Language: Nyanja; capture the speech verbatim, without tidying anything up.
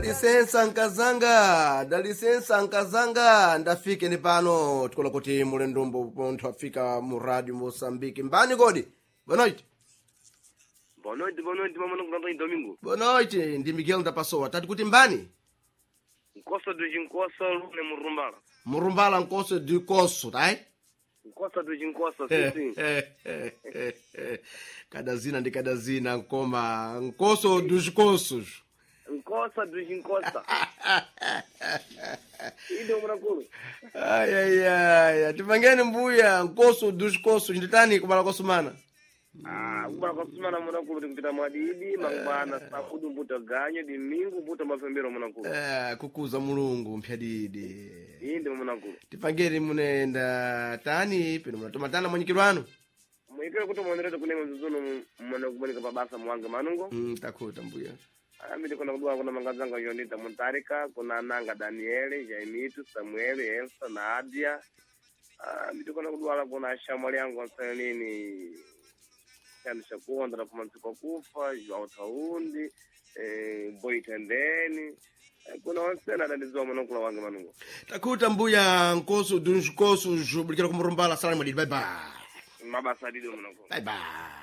lisensa nkazanga da lisensa nkazanga ndafike ni pano tikola kuti mulendumbo pontho afika mu radio Moçambique mbani kodi boa noite boa noite boa noite mama no domingo boa noite ndi Miguel da Pessoa tati kuti mbani Nkosa do Jinkosa lune murumbala murumbala nkoso du koso tai Nkosa do Jinkosa sim cada zina ndi cada zina nkoma nkoso dos kosos Nkosa do Jinkosa Ido mwanakulu ai ai ai tivangeni mbuya nkoso dos kosos nditani kubala kosumana Ah, kubala kosumana mwanakulu tikupita mwadidi mangwana safudu mbuta ganyo domingo mbuta mafembero mwanakulu eh kukuza mulungu mpyadidi Indo mwanakulu tivangeni munenda tani pino munatomatana mwanyikirwano Mwikele kuti mwandereza kunema mzuzuno mwana kubanika pabasa mwanga manungo mm takuta mbuya Amidi kuna kudua kuna mangazanga yonita Montarika, kuna Nanga Daniele, Jaimitu, Samuel, Elsa, Nadia. Amidi kuna kudua kuna Shamali yangu nsana nini Chani Shakuwa, ndara kumantuka kufa, Joao Taundi, eh, Boy Tendeni. Kuna wansena dalizua manukula wange manungo. Takuta mbuya nkoso dunju koso jubilikira kumurumbala salamu alaikum bye bye Mabasa dido manungo. bye bye